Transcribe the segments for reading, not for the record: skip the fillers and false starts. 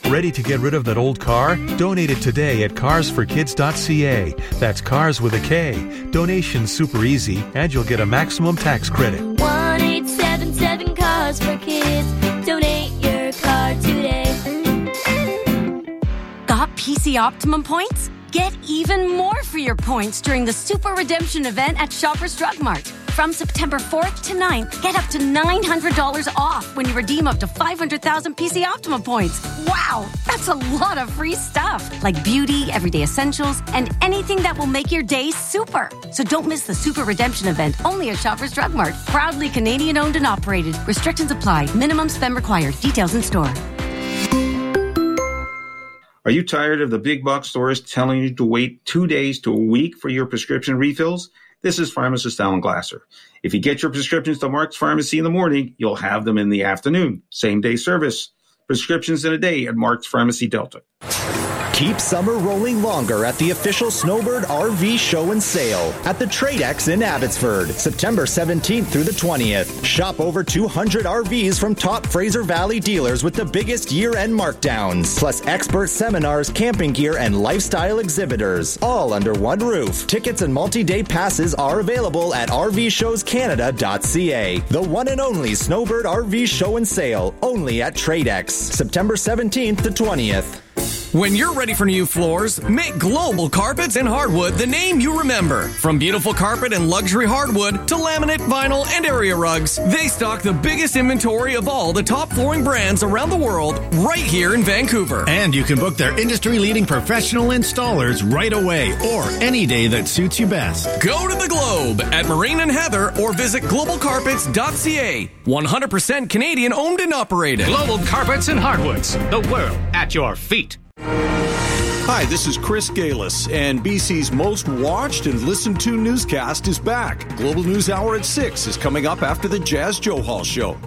Ready to get rid of that old car? Donate it today at carsforkids.ca. That's cars with a K. Donation's super easy, and you'll get a maximum tax credit. 1-877 Cars for Kids. Donate your car today. Got PC Optimum points? Get even more for your points during the Super Redemption event at Shoppers Drug Mart. From September 4th to 9th, get up to $900 off when you redeem up to 500,000 PC Optimum points. Wow, that's a lot of free stuff, like beauty, everyday essentials, and anything that will make your day super. So don't miss the Super Redemption event, only at Shoppers Drug Mart. Proudly Canadian owned and operated. Restrictions apply. Minimum spend required. Details in store. Are you tired of the big box stores telling you to wait 2 days to a week for your prescription refills? This is pharmacist Alan Glasser. If you get your prescriptions to Mark's Pharmacy in the morning, you'll have them in the afternoon. Same-day service. Prescriptions in a day at Mark's Pharmacy Delta. Keep summer rolling longer at the official Snowbird RV Show and Sale at the Tradex in Abbotsford, September 17th through the 20th. Shop over 200 RVs from top Fraser Valley dealers with the biggest year-end markdowns, plus expert seminars, camping gear, and lifestyle exhibitors, all under one roof. Tickets and multi-day passes are available at rvshowscanada.ca. The one and only Snowbird RV Show and Sale, only at Tradex, September 17th to 20th. When you're ready for new floors, make Global Carpets and Hardwood the name you remember. From beautiful carpet and luxury hardwood to laminate, vinyl, and area rugs, they stock the biggest inventory of all the top flooring brands around the world right here in Vancouver. And you can book their industry-leading professional installers right away or any day that suits you best. Go to the Globe at Marine and Heather or visit globalcarpets.ca. 100% Canadian owned and operated. Global Carpets and Hardwoods, the world at your feet. Hi, this is Chris Galis, and BC's most watched and listened to newscast is back. Global News Hour at 6 is coming up after the Jazz Joe Hall Show.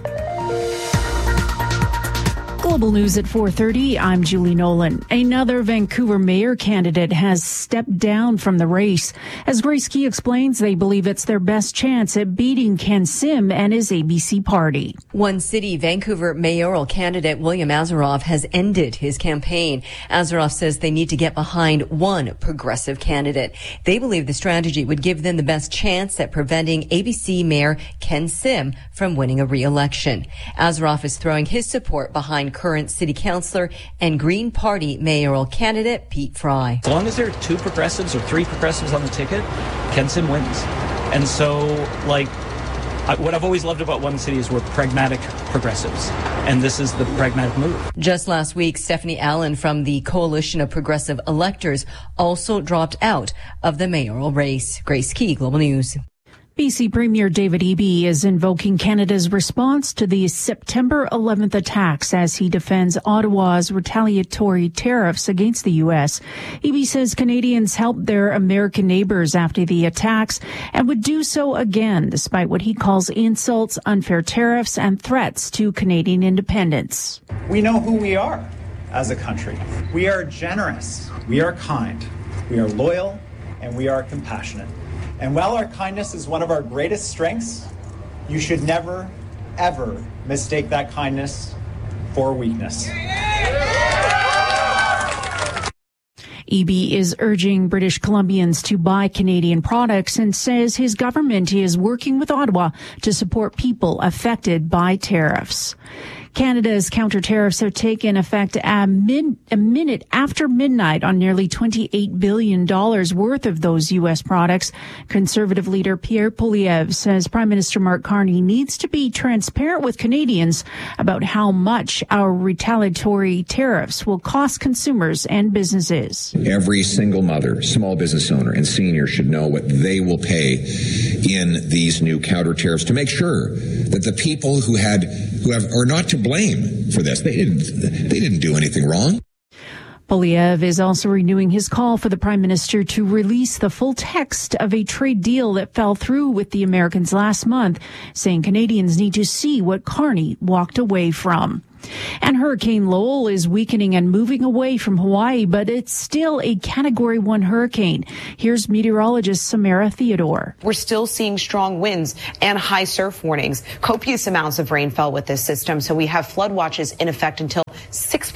Global News at 4:30. I'm Julie Nolan. Another Vancouver mayor candidate has stepped down from the race. As Grace Key explains, they believe it's their best chance at beating Ken Sim and his ABC party. One City Vancouver mayoral candidate William Azaroff has ended his campaign. Azaroff says they need to get behind one progressive candidate. They believe the strategy would give them the best chance at preventing ABC Mayor Ken Sim from winning a re-election. Azaroff is throwing his support behind current city councillor and Green Party mayoral candidate Pete Fry. As long as there are two progressives or three progressives on the ticket, Ken Sim wins. And so, what I've always loved about One City is we're pragmatic progressives, and this is the pragmatic move. Just last week, Stephanie Allen from the Coalition of Progressive Electors also dropped out of the mayoral race. Grace Key, Global News. BC Premier David Eby is invoking Canada's response to the September 11th attacks as he defends Ottawa's retaliatory tariffs against the U.S. Eby says Canadians helped their American neighbors after the attacks and would do so again despite what he calls insults, unfair tariffs, and threats to Canadian independence. We know who we are as a country. We are generous, we are kind, we are loyal, and we are compassionate. And while our kindness is one of our greatest strengths, you should never, ever mistake that kindness for weakness. Eby is urging British Columbians to buy Canadian products and says his government is working with Ottawa to support people affected by tariffs. Canada's counter tariffs have taken effect a minute after midnight on nearly $28 billion worth of those U.S. products. Conservative leader Pierre Poilievre says Prime Minister Mark Carney needs to be transparent with Canadians about how much our retaliatory tariffs will cost consumers and businesses. Every single mother, small business owner, and senior should know what they will pay in these new counter tariffs to make sure that the people who are not to blame for this. They didn't do anything wrong. Poilievre is also renewing his call for the Prime Minister to release the full text of a trade deal that fell through with the Americans last month, saying Canadians need to see what Carney walked away from. And Hurricane Lowell is weakening and moving away from Hawaii, but it's still a Category 1 hurricane. Here's meteorologist Samara Theodore. We're still seeing strong winds and high surf warnings. Copious amounts of rain fell with this system, so we have flood watches in effect until 6 p.m.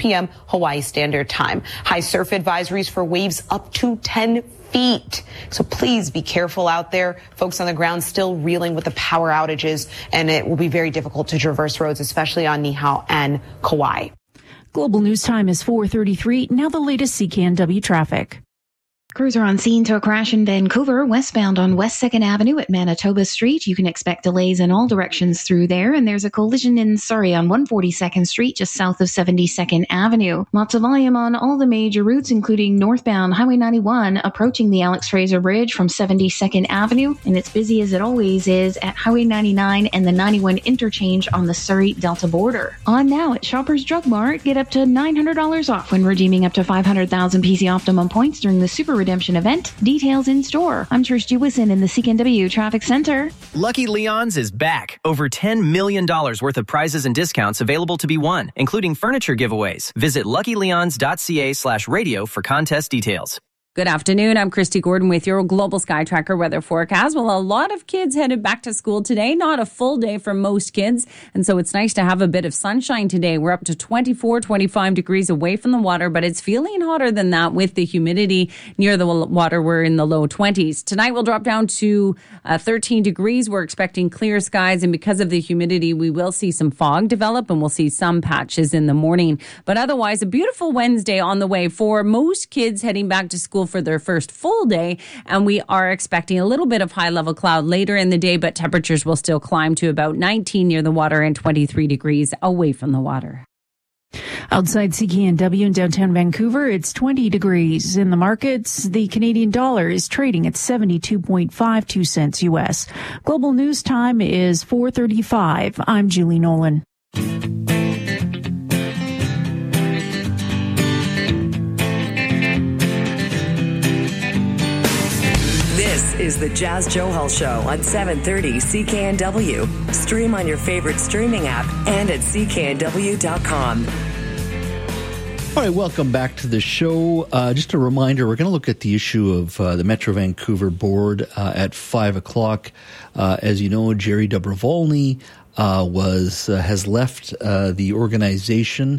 p.m. Hawaii Standard Time. High surf advisories for waves up to 10 feet. So please be careful out there. Folks on the ground still reeling with the power outages, and it will be very difficult to traverse roads, especially on Niihau and Kauai. Global News Time is 4:33. Now the latest CKNW traffic. Crews are on scene to a crash in Vancouver, westbound on West 2nd Avenue at Manitoba Street. You can expect delays in all directions through there. And there's a collision in Surrey on 142nd Street, just south of 72nd Avenue. Lots of volume on all the major routes, including northbound Highway 91, approaching the Alex Fraser Bridge from 72nd Avenue. And it's busy as it always is at Highway 99 and the 91 interchange on the Surrey-Delta border. On now at Shoppers Drug Mart, get up to $900 off when redeeming up to 500,000 PC Optimum points during the Super Redemption event. Details in store. I'm Trish Jewison in the CKNW Traffic Center. Lucky Leon's is back. Over $10 million worth of prizes and discounts available to be won, including furniture giveaways. Visit LuckyLeons.ca/radio for contest details. Good afternoon. I'm Christy Gordon with your Global Sky Tracker weather forecast. Well, a lot of kids headed back to school today. Not a full day for most kids. And so it's nice to have a bit of sunshine today. We're up to 24, 25 degrees away from the water, but it's feeling hotter than that with the humidity near the water. We're in the low 20s. Tonight we'll drop down to 13 degrees. We're expecting clear skies. And because of the humidity, we will see some fog develop and we'll see some patches in the morning. But otherwise, a beautiful Wednesday on the way for most kids heading back to school for their first full day, and we are expecting a little bit of high-level cloud later in the day, but temperatures will still climb to about 19 near the water and 23 degrees away from the water. Outside CKNW in downtown Vancouver, it's 20 degrees. In the markets, the Canadian dollar is trading at 72.52 cents U.S. Global News Time is 4:35. I'm Julie Nolan. This is the Jazz Johal Show on 730 CKNW. Stream on your favorite streaming app and at cknw.com. All right, welcome back to the show. Just a reminder, we're going to look at the issue of the Metro Vancouver board at 5 o'clock. As you know, Jerry Dobrovolny has left the organization,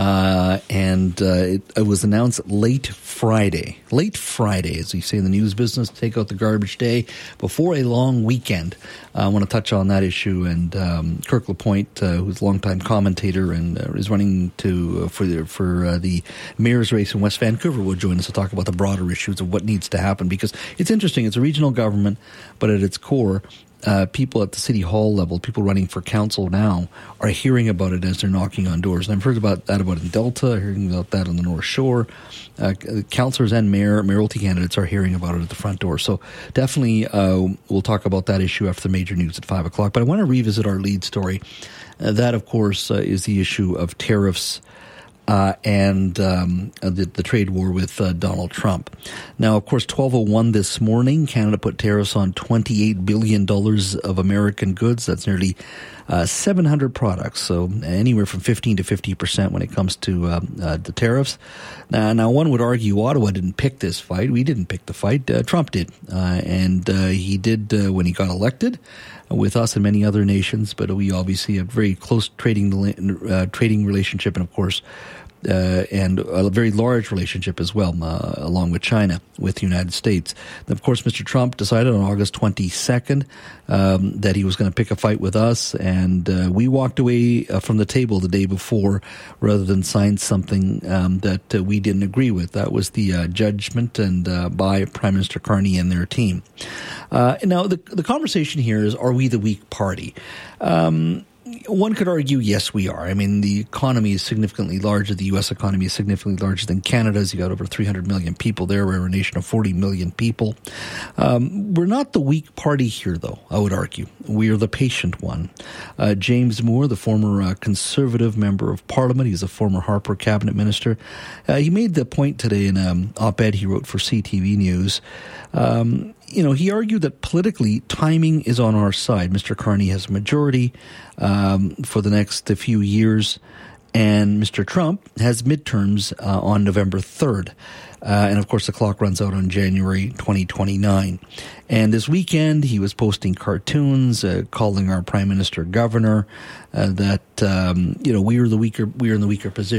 and it was announced late Friday, as we say in the news business, take out the garbage day before a long weekend. I want to touch on that issue, and Kirk LaPointe, who's a longtime commentator and is running for the mayor's race in West Vancouver, will join us to talk about the broader issues of what needs to happen, because it's interesting. It's a regional government, but at its core, people at the city hall level, people running for council now, are hearing about it as they're knocking on doors. And I've heard about that in Delta, hearing about that on the North Shore. Councillors and mayoralty candidates are hearing about it at the front door. So definitely we'll talk about that issue after the major news at 5 o'clock. But I want to revisit our lead story. That, of course, is the issue of tariffs and the trade war with Donald Trump. Now, of course, 12:01 this morning, Canada put tariffs on $28 billion of American goods. That's nearly 700 products, so anywhere from 15 to 50% when it comes to the tariffs. Now, one would argue Ottawa didn't pick this fight. We didn't pick the fight. Trump did, and he did when he got elected, with us and many other nations. But we obviously have very close trading relationship, and of course, and a very large relationship as well, along with China, with the United States. And of course, Mr. Trump decided on August 22nd that he was going to pick a fight with us, and we walked away from the table the day before rather than sign something that we didn't agree with. That was the judgment and by Prime Minister Carney and their team. Now, the conversation here is, are we the weak party? One could argue, yes, we are. I mean, the economy is significantly larger. The U.S. economy is significantly larger than Canada's. You got over 300 million people there. We're a nation of 40 million people. We're not the weak party here, though, I would argue. We are the patient one. James Moore, the former Conservative member of Parliament, he's a former Harper cabinet minister. He made the point today in an op-ed he wrote for CTV News. He argued that politically, timing is on our side. Mr. Carney has a majority for the next few years, and Mr. Trump has midterms on November 3rd. And of course, the clock runs out on January 2029. And this weekend, he was posting cartoons, calling our prime minister governor, that, we are in the weaker position.